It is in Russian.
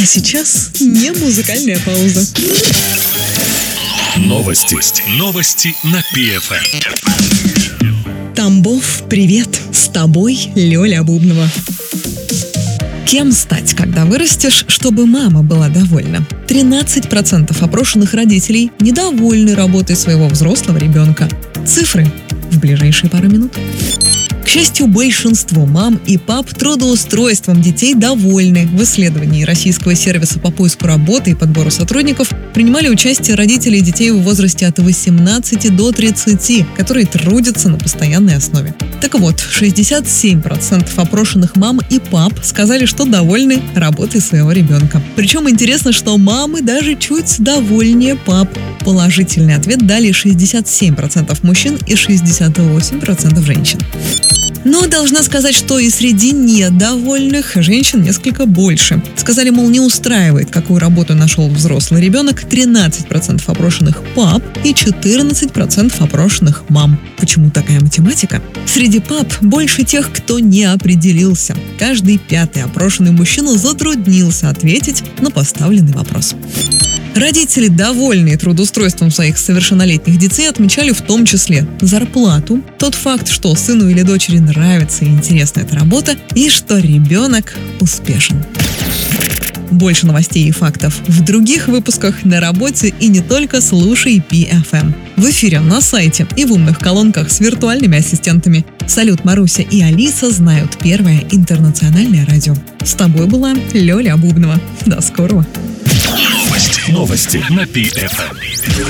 А сейчас не музыкальная пауза. Новости на ПФМ. Тамбов, привет! С тобой Лёля Бубнова. Кем стать, когда вырастешь, чтобы мама была довольна? 13% опрошенных родителей недовольны работой своего взрослого ребенка. Цифры в ближайшие пару минут. К счастью, большинство мам и пап трудоустройством детей довольны. В исследовании российского сервиса по поиску работы и подбору сотрудников принимали участие родители детей в возрасте от 18 до 30, которые трудятся на постоянной основе. Так вот, 67% опрошенных мам и пап сказали, что довольны работой своего ребенка. Причем интересно, что мамы даже чуть довольнее пап. Положительный ответ дали 67% мужчин и 68% женщин. Но должна сказать, что и среди недовольных женщин несколько больше. Сказали, мол, не устраивает, какую работу нашел взрослый ребенок, 13% опрошенных пап и 14% опрошенных мам. Почему такая математика? Среди пап больше тех, кто не определился. Каждый пятый опрошенный мужчина затруднился ответить на поставленный вопрос. Родители, довольные трудоустройством своих совершеннолетних детей, отмечали в том числе зарплату, тот факт, что сыну или дочери нравится и интересна эта работа, и что ребенок успешен. Больше новостей и фактов в других выпусках на работе и не только слушай ПФМ. В эфире, на сайте и в умных колонках с виртуальными ассистентами. Салют, Маруся и Алиса знают Первое интернациональное радио. С тобой была Лёля Бубнова. До скорого. Новости на ПФМ.